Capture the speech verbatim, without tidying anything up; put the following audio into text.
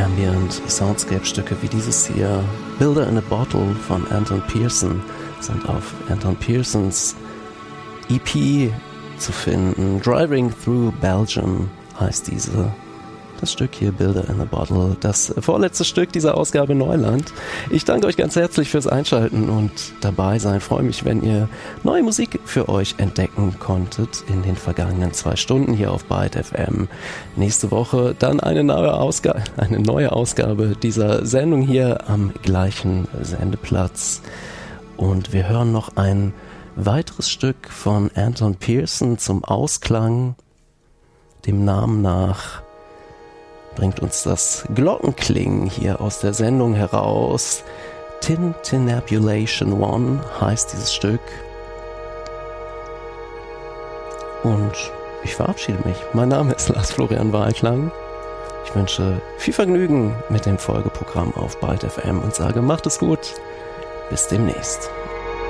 Ambient Soundscape-Stücke wie dieses hier, Builder in a Bottle von Anton Pearson, sind auf Anton Pearsons E P zu finden. Driving Through Belgium heißt diese. Das Stück hier, Builder in a Bottle, das vorletzte Stück dieser Ausgabe Neuland. Ich danke euch ganz herzlich fürs Einschalten und dabei sein. Freue mich, wenn ihr neue Musik für euch entdecken konntet in den vergangenen zwei Stunden hier auf Byte F M. Nächste Woche dann eine neue Ausgabe, eine neue Ausgabe dieser Sendung hier am gleichen Sendeplatz. Und wir hören noch ein weiteres Stück von Anton Pearson zum Ausklang. Dem Namen nach bringt uns das Glockenklingen hier aus der Sendung heraus. Tintinnabulation One heißt dieses Stück. Und ich verabschiede mich. Mein Name ist Lars Florian Wahlklang. Ich wünsche viel Vergnügen mit dem Folgeprogramm auf Byte F M und sage, macht es gut. Bis demnächst.